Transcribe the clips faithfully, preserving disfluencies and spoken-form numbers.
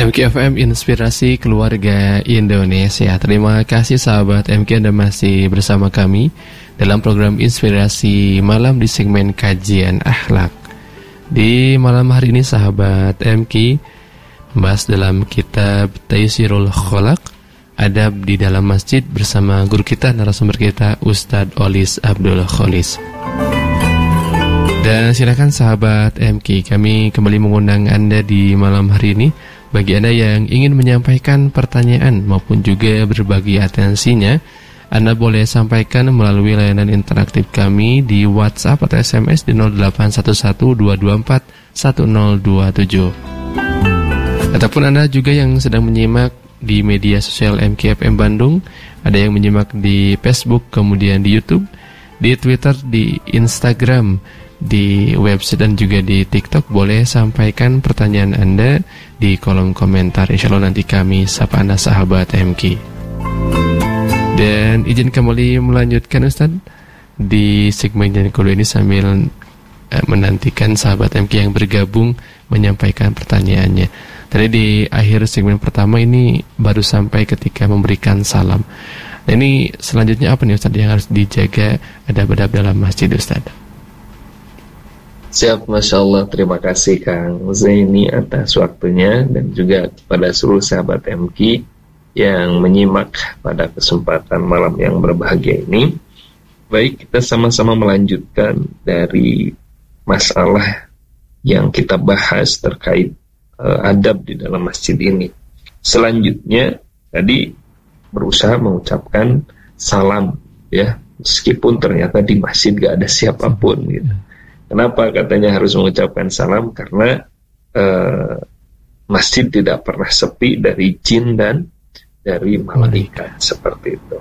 M K F M Inspirasi Keluarga Indonesia. Terima kasih sahabat M K, Anda masih bersama kami dalam program Inspirasi Malam di segmen Kajian Akhlak. Di malam hari ini sahabat M K membahas dalam kitab Taysirul Khalaq, Adab di dalam Masjid, bersama guru kita, narasumber kita, Ustadz Olis Abdul Kholis. Dan silakan sahabat M K, kami kembali mengundang Anda di malam hari ini. Bagi Anda yang ingin menyampaikan pertanyaan maupun juga berbagi atensinya, Anda boleh sampaikan melalui layanan interaktif kami di WhatsApp atau S M S di nol delapan satu satu dua dua empat satu nol dua tujuh. Ataupun Anda juga yang sedang menyimak di media sosial M K F M Bandung, ada yang menyimak di Facebook, kemudian di YouTube, di Twitter, di Instagram, di website dan juga di TikTok, boleh sampaikan pertanyaan Anda di kolom komentar. Insya Allah nanti kami sapa Anda sahabat M K. Dan izin kembali melanjutkan Ustaz di segmen yang kedua ini sambil eh, menantikan sahabat M K yang bergabung menyampaikan pertanyaannya. Tadi di akhir segmen pertama ini baru sampai ketika memberikan salam. Nah, ini selanjutnya apa nih Ustaz yang harus dijaga adab-adab dalam masjid Ustaz? Siap, Masya Allah. Terima kasih Kang Zaini atas waktunya, dan juga kepada seluruh sahabat M K yang menyimak pada kesempatan malam yang berbahagia ini. Baik, kita sama-sama melanjutkan dari masalah yang kita bahas terkait uh, adab di dalam masjid ini. Selanjutnya tadi berusaha mengucapkan salam, ya, meskipun ternyata di masjid gak ada siapapun gitu. Kenapa katanya harus mengucapkan salam? Karena uh, masjid tidak pernah sepi dari jin dan dari malaikat, seperti itu.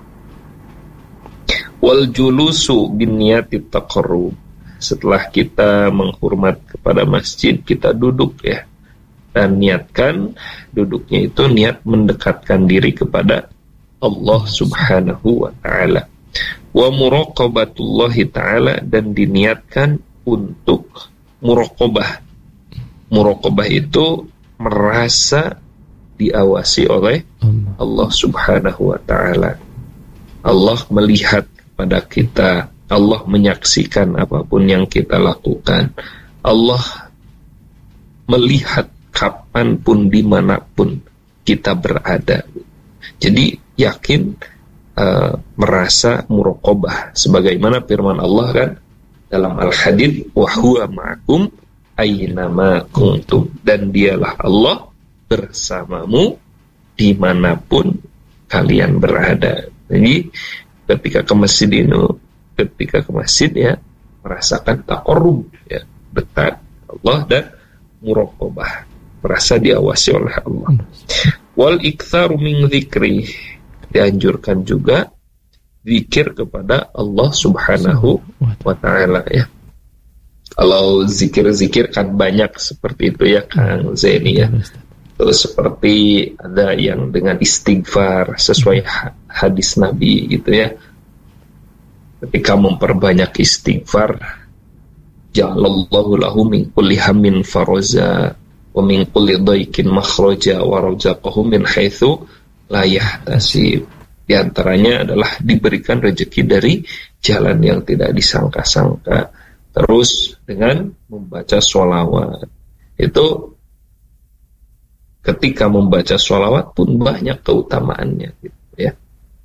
Wal julusu binniyati taqarrub. Setelah kita menghormat kepada masjid, kita duduk, ya, dan niatkan duduknya itu niat mendekatkan diri kepada Allah Subhanahu wa ta'ala. Wa muraqabatullahi ta'ala, dan diniatkan untuk muraqabah. Muraqabah itu merasa diawasi oleh Allah Subhanahu wa ta'ala. Allah melihat pada kita, Allah menyaksikan apapun yang kita lakukan. Allah melihat kapanpun, dimanapun kita berada. Jadi yakin, uh, merasa muraqabah, sebagaimana firman Allah kan dalam Al-Hadid, wa huwa ma'akum aynama kuntum, dan dialah Allah bersamamu dimanapun kalian berada. Jadi ketika ke masjid ini, ketika ke masjid, ya, merasakan taqarrub, ya, dekat Allah, dan muraqabah, merasa diawasi oleh Allah. Wal iktsaru min dzikri, dianjurkan juga zikir kepada Allah Subhanahu wa ta'ala, ya. Kalau zikir-zikir kan banyak seperti itu, ya Kang Zaini, ya. Terus seperti ada yang dengan istighfar sesuai hadis Nabi gitu, ya. Ketika memperbanyak istighfar, ja'alallahu lahu min kulli hammin faraja wa min kulli dhaikin makhraja wa razaqahu min haitsu la yahtasib. Di antaranya adalah diberikan rezeki dari jalan yang tidak disangka-sangka. Terus dengan membaca sholawat. Itu ketika membaca sholawat pun banyak keutamaannya, gitu, ya.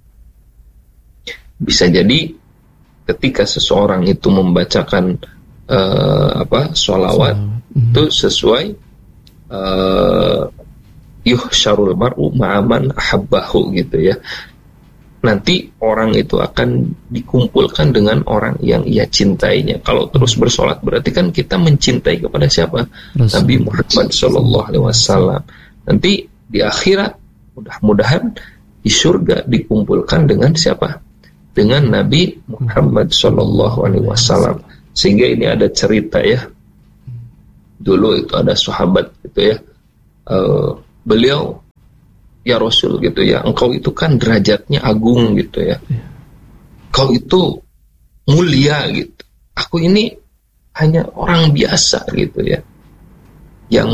Bisa jadi ketika seseorang itu membacakan uh, apa sholawat, mm-hmm. itu sesuai uh, yuhsyarul mar'u ma'aman ahabbahu, gitu, ya. Nanti orang itu akan dikumpulkan dengan orang yang ia cintainya. Kalau terus bersolat, berarti kan kita mencintai kepada siapa? Rasul. Nabi Muhammad Shallallahu Alaihi Wasallam. Nanti di akhirat, mudah-mudahan di surga dikumpulkan dengan siapa? Dengan Nabi Muhammad Shallallahu Alaihi Wasallam. Sehingga ini ada cerita, ya. Dulu itu ada sahabat gitu, ya. Uh, beliau, ya Rasul gitu, ya, engkau itu kan derajatnya agung gitu, ya. Kau itu mulia gitu. Aku ini hanya orang biasa gitu, ya. Yang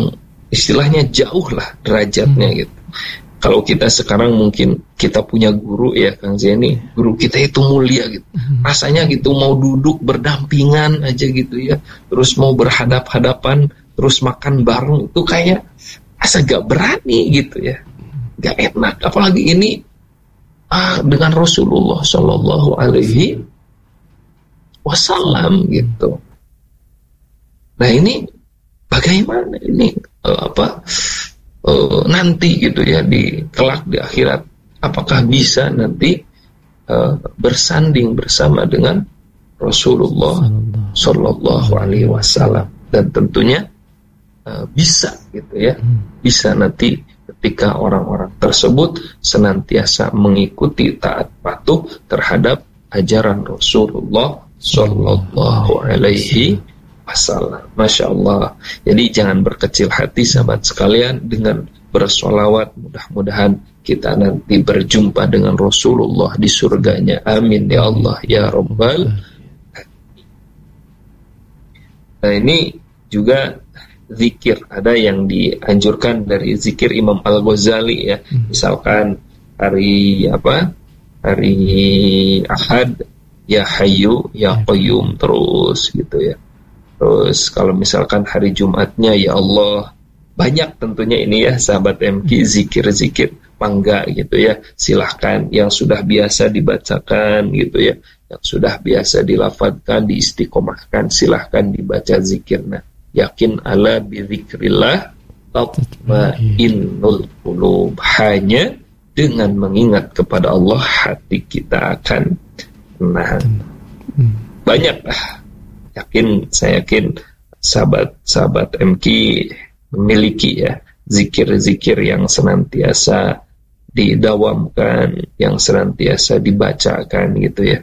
istilahnya jauh lah derajatnya hmm. gitu. Kalau kita sekarang mungkin kita punya guru ya Kang Zeni, guru kita itu mulia gitu. Rasanya gitu mau duduk berdampingan aja gitu ya. Terus mau berhadap-hadapan, terus makan bareng itu kayak asa gak berani gitu ya. Gak enak. Apalagi ini ah, dengan Rasulullah Shallallahu Alaihi Wasallam gitu. Nah ini bagaimana ini uh, apa? Uh, nanti gitu ya di kelak di akhirat apakah bisa nanti uh, bersanding bersama dengan Rasulullah Sallallahu Alaihi Wasallam, dan tentunya uh, bisa gitu ya, bisa nanti ketika orang-orang tersebut senantiasa mengikuti taat patuh terhadap ajaran Rasulullah Sallallahu Alaihi Wasallam. Masya Allah. Jadi jangan berkecil hati sahabat sekalian dengan bersolawat. Mudah-mudahan kita nanti berjumpa dengan Rasulullah di surganya. Amin ya Allah ya Rabbal. Nah ini juga zikir. Ada yang dianjurkan dari zikir Imam Al-Ghazali ya. Misalkan hari apa? Hari Ahad ya Hayyu ya Qayyum terus gitu ya. Terus kalau misalkan hari Jumatnya ya Allah, banyak tentunya ini ya sahabat M K zikir-zikir mangga gitu ya. Silahkan yang sudah biasa dibacakan gitu ya, yang sudah biasa dilafadzkan, diistiqomahkan, silahkan dibaca zikirnya. Yakin ala bizikrillah tatma'innul qulub. Hanya dengan mengingat kepada Allah hati kita akan tenang. Banyak lah. Yakin, saya yakin sahabat-sahabat M K memiliki ya zikir-zikir yang senantiasa didawamkan, yang senantiasa dibacakan gitu ya.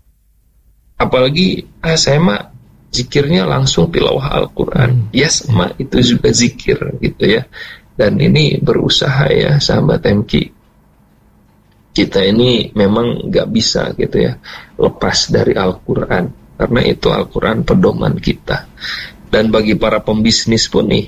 Apalagi ah, saya mah zikirnya langsung tilawah Al-Quran, ya sama itu juga zikir gitu ya. Dan ini berusaha ya sahabat M K. Kita ini memang gak bisa gitu ya lepas dari Al-Quran. Karena itu Al-Quran pedoman kita. Dan bagi para pembisnis pun nih,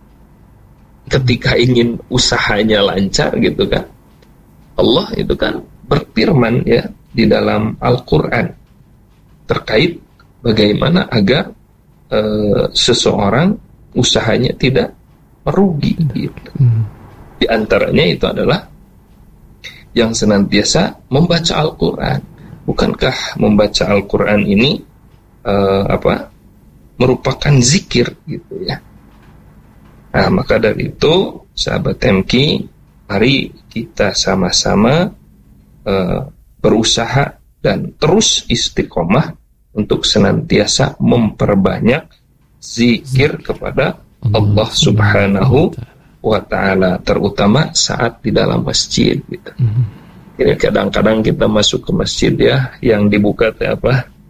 ketika ingin usahanya lancar gitu kan, Allah itu kan berfirman ya di dalam Al-Quran terkait bagaimana agar e, seseorang usahanya tidak merugi gitu. Di antaranya itu adalah yang senantiasa membaca Al-Quran. Bukankah membaca Al-Quran ini Uh, apa merupakan zikir gitu ya. Nah maka dari itu sahabat M K, mari kita sama-sama uh, berusaha dan terus istiqomah untuk senantiasa memperbanyak zikir kepada Allah Subhanahu wa Ta'ala, terutama saat di dalam masjid gitu. Jadi kadang-kadang kita masuk ke masjid ya, yang dibuka teh apa?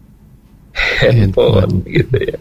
Handphone gitu ya.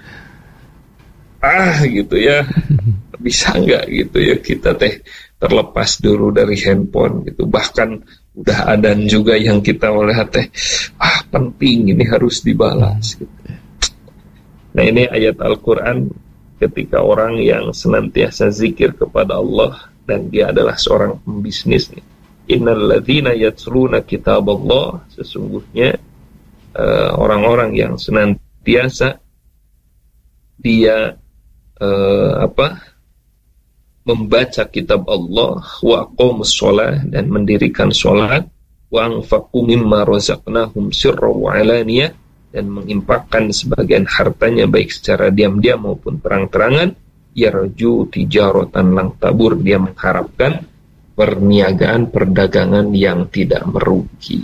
Ah gitu ya. Bisa nggak gitu ya kita teh terlepas dulu dari handphone gitu. Bahkan udah adzan juga yang kita oleh teh ah penting ini harus dibalas gitu. Nah ini ayat Al-Quran ketika orang yang senantiasa zikir kepada Allah dan dia adalah seorang pembisnis nih. Innal ladzina yatluna kitaballah, sesungguhnya Uh, orang-orang yang senantiasa dia uh, apa membaca kitab Allah, wa aqamus shalah, dan mendirikan salat, wa anfaqu mimma razaqnahum sirran wa alaniyah, dan menginfakkan sebagian hartanya baik secara diam-diam maupun terang-terangan, yarju tijaratan lang tabur, dia mengharapkan perniagaan perdagangan yang tidak merugi.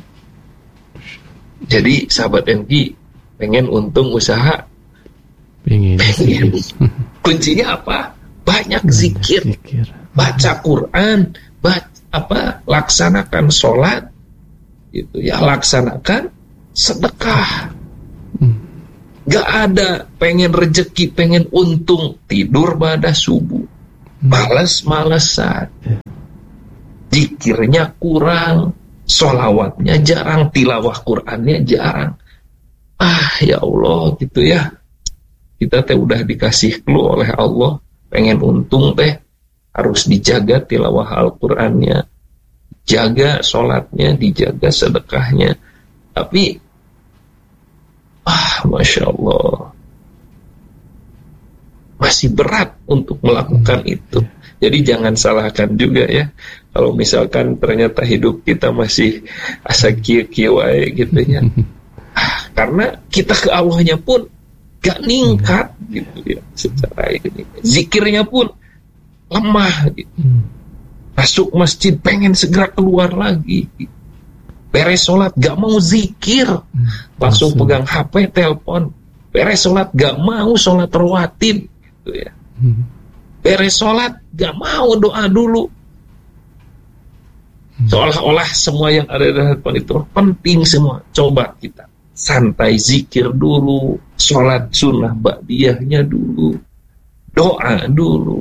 Jadi sahabat M K pengen untung usaha, pengen. pengen. Kuncinya apa? Banyak zikir, baca Quran, baca, apa laksanakan sholat, gitu ya, laksanakan sedekah. Gak ada pengen rejeki, pengen untung, tidur pada subuh, malas-malesan, zikirnya kurang, sholawatnya jarang, tilawah Qurannya jarang. Ah ya Allah gitu ya, kita teh udah dikasih clue oleh Allah pengen untung teh harus dijaga tilawah Al-Qur'annya, jaga sholatnya, dijaga sedekahnya. Tapi ah, Masya Allah, masih berat untuk melakukan itu. Jadi jangan salahkan juga ya, kalau misalkan ternyata hidup kita masih asa kieu-kieu wae gitu ya. Ah, karena kita ke Allahnya pun gak ningkat gitu ya, secara ini. Zikirnya pun lemah gitu. Masuk masjid pengen segera keluar lagi. Beres sholat gak mau zikir, langsung pegang H P, telepon. Beres sholat gak mau sholat rawatib gitu ya. Beres sholat gak mau doa dulu. Seolah-olah semua yang ada di handphone itu penting semua. Coba kita santai, zikir dulu, sholat sunnah ba'diyahnya dulu, doa dulu,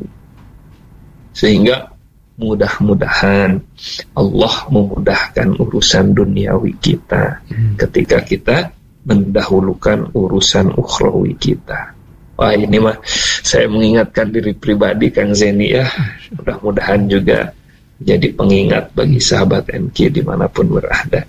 sehingga mudah-mudahan Allah memudahkan urusan duniawi kita hmm. ketika kita mendahulukan urusan ukhrawi kita. Wah, ini mah saya mengingatkan diri pribadi Kang Zeni ya, mudah-mudahan juga jadi pengingat bagi sahabat M K dimanapun berada.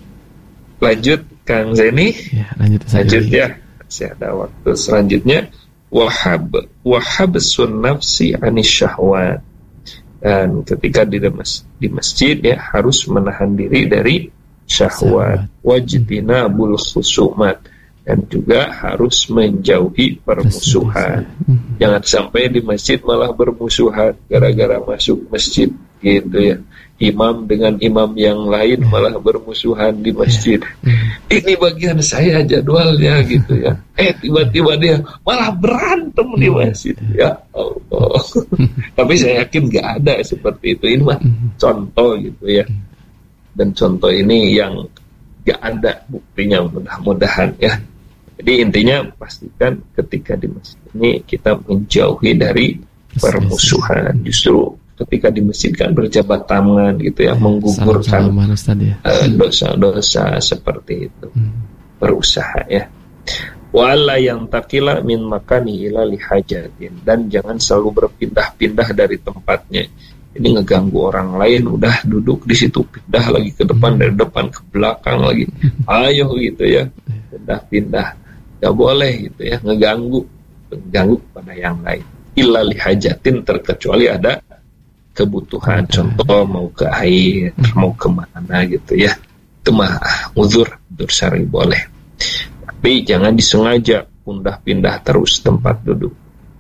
Lanjut Kang Zeni, ya, lanjut, lanjut ya, masih ada waktu. Selanjutnya wahab wahab sunnafsi anis syahwat. Dan ketika di, mas, di masjid ya harus menahan diri dari syahwat, wajtinabul khusumat, dan juga harus menjauhi permusuhan. Jangan sampai di masjid malah bermusuhan gara-gara masuk masjid gitu ya. Imam dengan imam yang lain malah bermusuhan di masjid. Ini bagian saya jadwalnya gitu ya. Eh tiba-tiba dia malah berantem di masjid. Ya Allah. Tapi saya yakin gak ada seperti itu. Ini mah contoh gitu ya. Dan contoh ini yang gak ada buktinya, mudah-mudahan ya. Jadi intinya pastikan ketika di masjid ini kita menjauhi dari permusuhan. Justru ketika di masjid kan berjabat tangan gitu ya, menggugurkan uh, dosa-dosa seperti itu. Hmm. Berusaha ya. Wala yang takila min makani ila lihajatin, dan jangan selalu berpindah-pindah dari tempatnya. Ini ngeganggu orang lain, udah duduk di situ pindah lagi ke depan, dari depan ke belakang lagi. Ayo gitu ya, pindah-pindah. Gak boleh gitu ya, ngeganggu, mengganggu kepada yang lain. Ila lihajatin, terkecuali ada kebutuhan, contoh mau ke air, mau kemana gitu ya, itu mah uzur, uzur syar'i boleh. Tapi jangan disengaja pindah-pindah terus tempat duduk.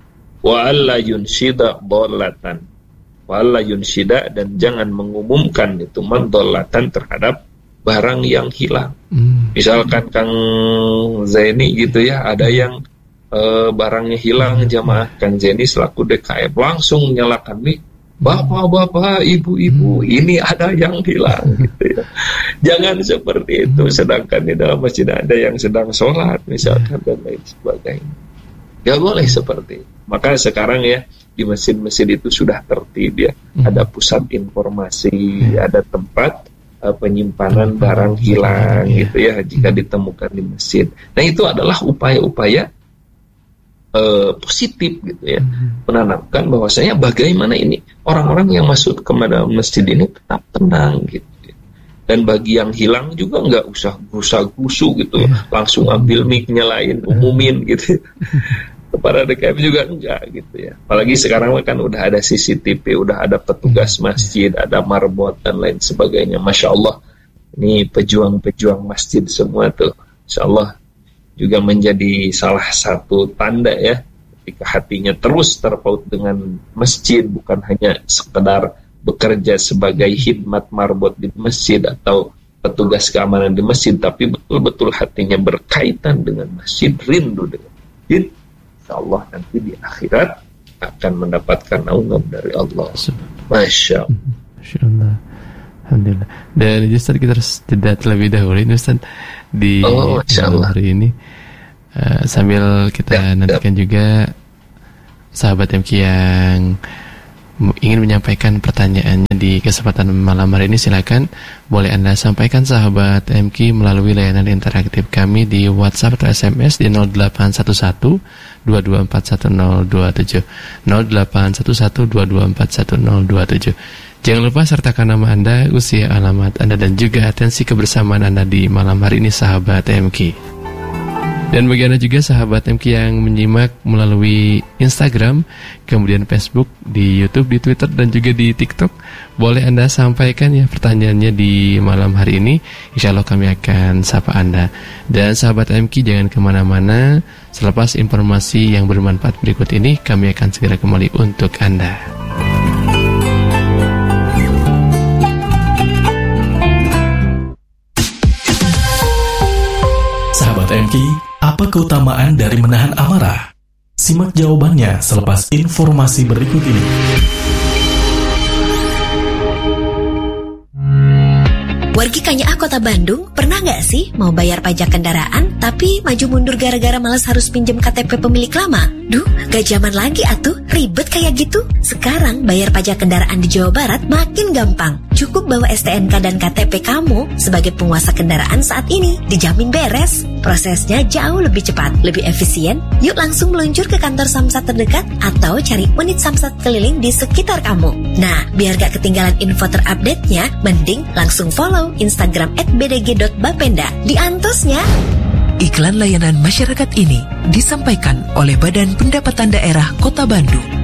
Wa alla yunshida dhalatan, wa alla yunshida, dan jangan mengumumkan itu mandhalatan terhadap barang yang hilang. Hmm. Misalkan Kang Zaini gitu ya, ada yang e, barangnya hilang, jamaah Kang Zaini selaku D K M langsung nyalakan nih, bapak-bapak, ibu-ibu, ini ada yang hilang gitu ya. Jangan seperti itu. Sedangkan di dalam masjid ada yang sedang sholat misalkan dan lain sebagainya. Gak boleh seperti itu. Maka sekarang ya di masjid-masjid itu sudah tertib ya. Ada pusat informasi, ada tempat uh, penyimpanan barang hilang gitu ya jika ditemukan di masjid. Nah itu adalah upaya-upaya Uh, positif gitu ya, menanamkan bahwasanya bagaimana ini orang-orang yang masuk ke masjid ini tetap tenang gitu ya. Dan bagi yang hilang juga nggak usah gusa-gusu gitu, langsung ambil mic nyalain, umumin gitu. Kepada D K M juga enggak gitu ya. Apalagi sekarang kan udah ada C C T V, udah ada petugas masjid, ada marbot dan lain sebagainya. Masya Allah, ini pejuang-pejuang masjid semua tuh, Insya Allah juga menjadi salah satu tanda ya, ketika hatinya terus terpaut dengan masjid, bukan hanya sekedar bekerja sebagai khidmat marbot di masjid atau petugas keamanan di masjid, tapi betul-betul hatinya berkaitan dengan masjid, rindu dengan masjid. Insyaallah nanti di akhirat akan mendapatkan naungan dari Allah. Masya Allah. Masya Allah. Alhamdulillah. Dan Ustaz, kita harus jeda terlebih dahulu ini Ustaz di oh, hari ini uh, sambil kita ya, nantikan ya. juga sahabat M K yang ingin menyampaikan pertanyaannya di kesempatan malam hari ini, silakan boleh Anda sampaikan sahabat M Q melalui layanan interaktif kami di WhatsApp atau S M S di nol delapan satu satu dua dua empat satu nol dua tujuh nol delapan satu satu dua dua empat satu nol dua tujuh. Jangan lupa sertakan nama Anda, usia, alamat Anda, dan juga atensi kebersamaan Anda di malam hari ini sahabat M Q. Dan bagi Anda juga sahabat M Q yang menyimak melalui Instagram, kemudian Facebook, di YouTube, di Twitter, dan juga di TikTok, boleh Anda sampaikan ya pertanyaannya di malam hari ini. Insya Allah kami akan sapa Anda. Dan sahabat M Q jangan kemana-mana, selepas informasi yang bermanfaat berikut ini, kami akan segera kembali untuk Anda. Sahabat M Q, apa keutamaan dari menahan amarah? Simak jawabannya selepas informasi berikut ini. Wargi Kanyaah Kota Bandung, pernah nggak sih mau bayar pajak kendaraan tapi maju mundur gara-gara malas harus pinjam K T P pemilik lama? Duh, gak zaman lagi atuh, ribet kayak gitu. Sekarang bayar pajak kendaraan di Jawa Barat makin gampang. Cukup bawa S T N K dan K T P kamu sebagai penguasa kendaraan saat ini, dijamin beres. Prosesnya jauh lebih cepat, lebih efisien. Yuk langsung meluncur ke kantor Samsat terdekat atau cari unit Samsat keliling di sekitar kamu. Nah, biar gak ketinggalan info terupdate-nya, mending langsung follow Instagram at b d g dot bapenda di antosnya. Iklan layanan masyarakat ini disampaikan oleh Badan Pendapatan Daerah Kota Bandung.